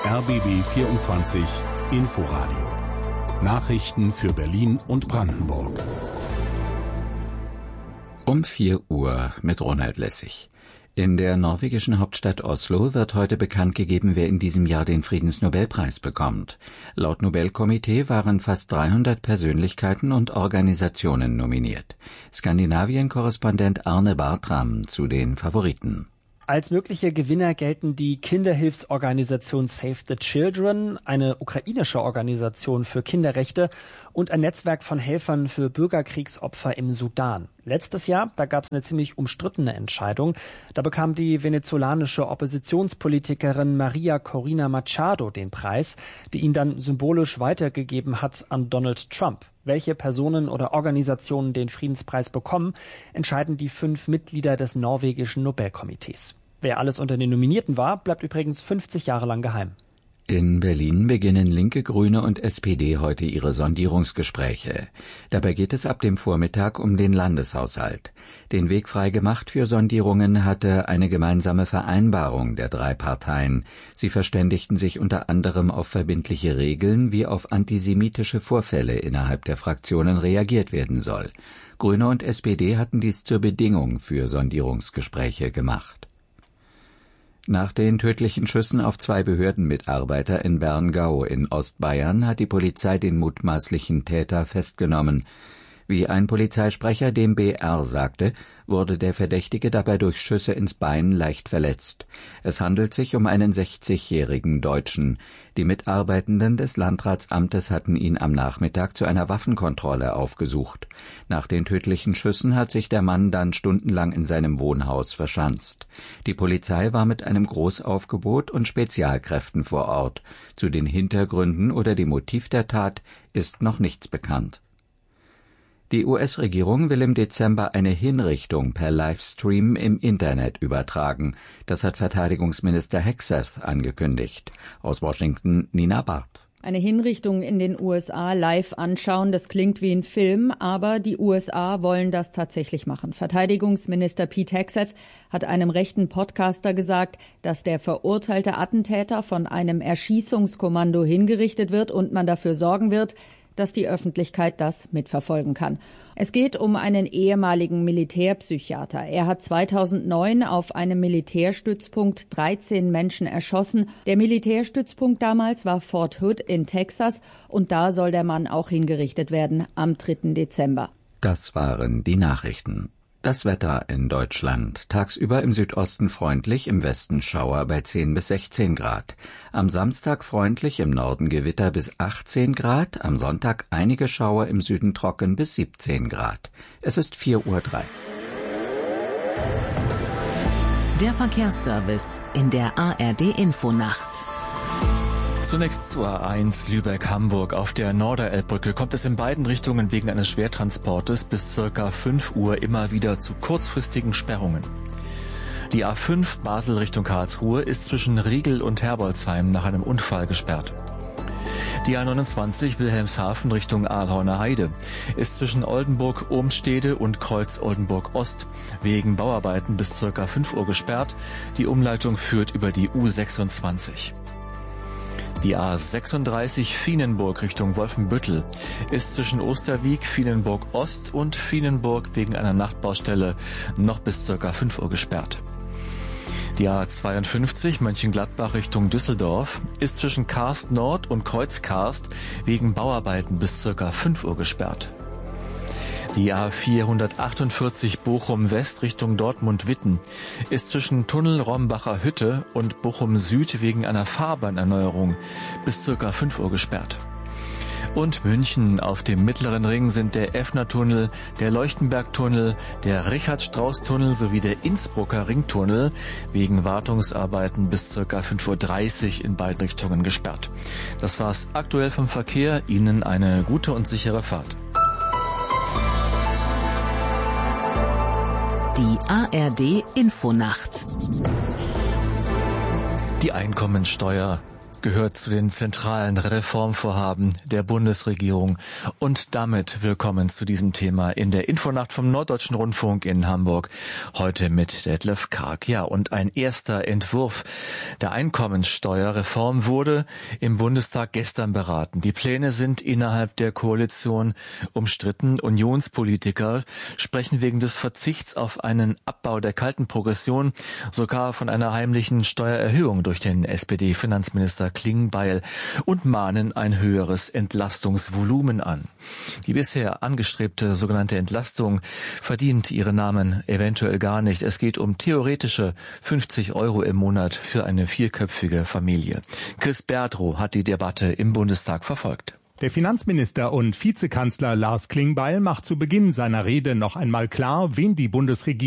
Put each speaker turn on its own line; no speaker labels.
RBB 24 Inforadio. Nachrichten für Berlin und Brandenburg.
Um 4 Uhr mit Ronald Lessig. In der norwegischen Hauptstadt Oslo wird heute bekannt gegeben, wer in diesem Jahr den Friedensnobelpreis bekommt. Laut Nobelkomitee waren fast 300 Persönlichkeiten und Organisationen nominiert. Skandinavien-Korrespondent Arne Bartram zu den Favoriten.
Als mögliche Gewinner gelten die Kinderhilfsorganisation Save the Children, eine ukrainische Organisation für Kinderrechte und ein Netzwerk von Helfern für Bürgerkriegsopfer im Sudan. Letztes Jahr, da gab es eine ziemlich umstrittene Entscheidung. Da bekam die venezolanische Oppositionspolitikerin Maria Corina Machado den Preis, die ihn dann symbolisch weitergegeben hat an Donald Trump. Welche Personen oder Organisationen den Friedenspreis bekommen, entscheiden die 5 Mitglieder des norwegischen Nobelkomitees. Wer alles unter den Nominierten war, bleibt übrigens 50 Jahre lang geheim.
In Berlin beginnen Linke, Grüne und SPD heute ihre Sondierungsgespräche. Dabei geht es ab dem Vormittag um den Landeshaushalt. Den Weg frei gemacht für Sondierungen hatte eine gemeinsame Vereinbarung der 3 Parteien. Sie verständigten sich unter anderem auf verbindliche Regeln, wie auf antisemitische Vorfälle innerhalb der Fraktionen reagiert werden soll. Grüne und SPD hatten dies zur Bedingung für Sondierungsgespräche gemacht. Nach den tödlichen Schüssen auf 2 Behördenmitarbeiter in Berngau in Ostbayern hat die Polizei den mutmaßlichen Täter festgenommen. Wie ein Polizeisprecher dem BR sagte, wurde der Verdächtige dabei durch Schüsse ins Bein leicht verletzt. Es handelt sich um einen 60-jährigen Deutschen. Die Mitarbeitenden des Landratsamtes hatten ihn am Nachmittag zu einer Waffenkontrolle aufgesucht. Nach den tödlichen Schüssen hat sich der Mann dann stundenlang in seinem Wohnhaus verschanzt. Die Polizei war mit einem Großaufgebot und Spezialkräften vor Ort. Zu den Hintergründen oder dem Motiv der Tat ist noch nichts bekannt. Die US-Regierung will im Dezember eine Hinrichtung per Livestream im Internet übertragen. Das hat Verteidigungsminister Hegseth angekündigt. Aus Washington Nina Barth.
Eine Hinrichtung in den USA live anschauen, das klingt wie ein Film, aber die USA wollen das tatsächlich machen. Verteidigungsminister Pete Hegseth hat einem rechten Podcaster gesagt, dass der verurteilte Attentäter von einem Erschießungskommando hingerichtet wird und man dafür sorgen wird, dass die Öffentlichkeit das mitverfolgen kann. Es geht um einen ehemaligen Militärpsychiater. Er hat 2009 auf einem Militärstützpunkt 13 Menschen erschossen. Der Militärstützpunkt damals war Fort Hood in Texas und da soll der Mann auch hingerichtet werden am 3. Dezember.
Das waren die Nachrichten. Das Wetter in Deutschland. Tagsüber im Südosten freundlich, im Westen Schauer bei 10 bis 16 Grad. Am Samstag freundlich, im Norden Gewitter bis 18 Grad. Am Sonntag einige Schauer, im Süden trocken bis 17 Grad. Es ist 4:03 Uhr.
Der Verkehrsservice in der ARD-Infonacht.
Zunächst zur A1 Lübeck-Hamburg. Auf der Norderelbbrücke kommt es in beiden Richtungen wegen eines Schwertransportes bis ca. 5 Uhr immer wieder zu kurzfristigen Sperrungen. Die A5 Basel Richtung Karlsruhe ist zwischen Riegel und Herbolzheim nach einem Unfall gesperrt. Die A29 Wilhelmshaven Richtung Aalhorner Heide ist zwischen Oldenburg-Ohmstede und Kreuz-Oldenburg-Ost wegen Bauarbeiten bis ca. 5 Uhr gesperrt. Die Umleitung führt über die U26. Die A36 Vienenburg Richtung Wolfenbüttel ist zwischen Osterwieck, Vienenburg Ost und Vienenburg wegen einer Nachtbaustelle noch bis ca. 5 Uhr gesperrt. Die A52 Mönchengladbach Richtung Düsseldorf ist zwischen Karst Nord und Kreuz Karst wegen Bauarbeiten bis ca. 5 Uhr gesperrt. Die A448 Bochum West Richtung Dortmund-Witten ist zwischen Tunnel Rombacher Hütte und Bochum Süd wegen einer Fahrbahnerneuerung bis ca. 5 Uhr gesperrt. Und München auf dem Mittleren Ring sind der Effner-Tunnel, der Leuchtenberg-Tunnel, der Richard-Strauss-Tunnel sowie der Innsbrucker Ringtunnel wegen Wartungsarbeiten bis ca. 5:30 Uhr in beiden Richtungen gesperrt. Das war's aktuell vom Verkehr. Ihnen eine gute und sichere Fahrt.
Die ARD Infonacht.
Die Einkommensteuer gehört zu den zentralen Reformvorhaben der Bundesregierung. Und damit willkommen zu diesem Thema in der Infonacht vom Norddeutschen Rundfunk in Hamburg. Heute mit Detlef Karg. Ja, und ein erster Entwurf der Einkommensteuerreform wurde im Bundestag gestern beraten. Die Pläne sind innerhalb der Koalition umstritten. Unionspolitiker sprechen wegen des Verzichts auf einen Abbau der kalten Progression sogar von einer heimlichen Steuererhöhung durch den SPD-Finanzminister Klingbeil und mahnen ein höheres Entlastungsvolumen an. Die bisher angestrebte sogenannte Entlastung verdient ihren Namen eventuell gar nicht. Es geht um theoretische 50 € im Monat für eine vierköpfige Familie. Chris Berdrow hat die Debatte im Bundestag verfolgt.
Der Finanzminister und Vizekanzler Lars Klingbeil macht zu Beginn seiner Rede noch einmal klar, wen die Bundesregierung